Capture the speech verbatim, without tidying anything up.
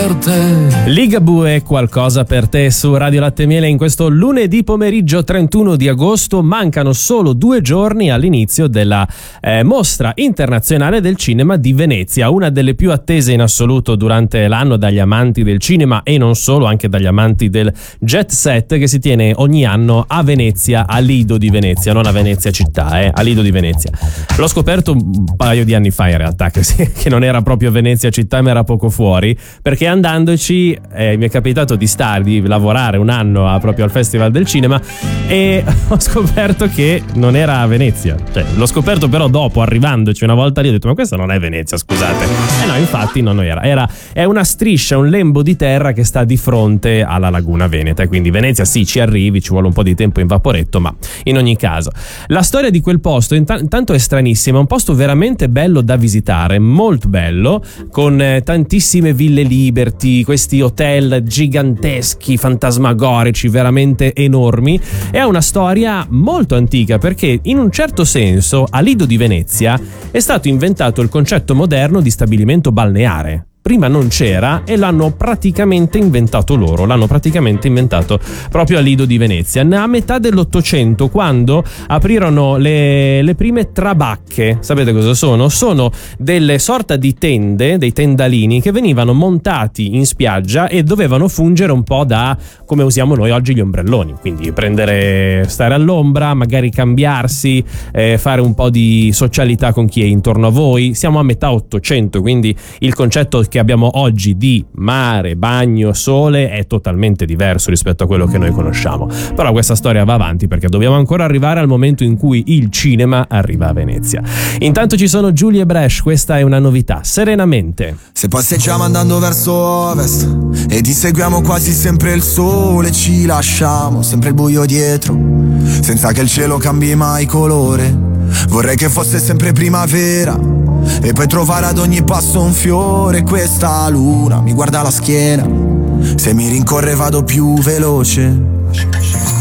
per te. Ligabue è qualcosa per te su Radio Latte e Miele in questo lunedì pomeriggio trentuno di agosto. Mancano solo due giorni all'inizio della eh, Mostra Internazionale del Cinema di Venezia, una delle più attese in assoluto durante l'anno dagli amanti del cinema e non solo, anche dagli amanti del jet set, che si tiene ogni anno a Venezia, a Lido di Venezia, non a Venezia città, eh, a Lido di Venezia. L'ho scoperto un paio di anni fa in realtà, che, che non era proprio Venezia città, ma era poco fuori, perché andandoci eh, mi è capitato di stare, di lavorare un anno a, proprio al Festival del Cinema, e ho scoperto che non era a Venezia. Cioè, l'ho scoperto però dopo, arrivandoci una volta lì, ho detto ma questa non è Venezia, scusate. E no, infatti non era, era è una striscia, un lembo di terra che sta di fronte alla laguna veneta, e quindi Venezia sì, ci arrivi, ci vuole un po' di tempo in vaporetto, ma in ogni caso la storia di quel posto intanto è stranissima, è un posto veramente bello da visitare, molto bello, con eh, tantissime ville Liberty, questi hotel giganteschi, fantasmagorici, veramente enormi, e ha una storia molto antica, perché in un certo senso a Lido di Venezia è stato inventato il concetto moderno di stabilimento balneare. Prima non c'era e l'hanno praticamente inventato loro, l'hanno praticamente inventato proprio a Lido di Venezia, a metà dell'Ottocento, quando aprirono le, le prime trabacche. Sapete cosa sono? Sono delle sorta di tende, dei tendalini che venivano montati in spiaggia e dovevano fungere un po' da come usiamo noi oggi gli ombrelloni, quindi prendere, stare all'ombra, magari cambiarsi, eh, fare un po' di socialità con chi è intorno a voi. Siamo a metà Ottocento, quindi il concetto che abbiamo oggi di mare, bagno, sole è totalmente diverso rispetto a quello che noi conosciamo. Però questa storia va avanti, perché dobbiamo ancora arrivare al momento in cui il cinema arriva a Venezia. Intanto ci sono Giulia e Bresh, questa è una novità, Serenamente. Se passeggiamo andando verso ovest ed inseguiamo quasi sempre il sole, ci lasciamo sempre il buio dietro, senza che il cielo cambi mai colore. Vorrei che fosse sempre primavera e poi trovare ad ogni passo un fiore. Questa luna mi guarda la schiena, se mi rincorre vado più veloce.